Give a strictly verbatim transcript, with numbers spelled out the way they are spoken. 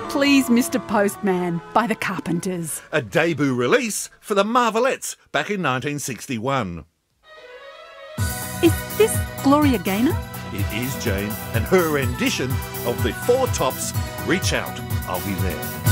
Please, Mister Postman by the Carpenters. A debut release for the Marvelettes back in nineteen sixty-one. Is this Gloria Gaynor? It is Jane, and her rendition of the Four Tops' Reach Out, I'll Be There.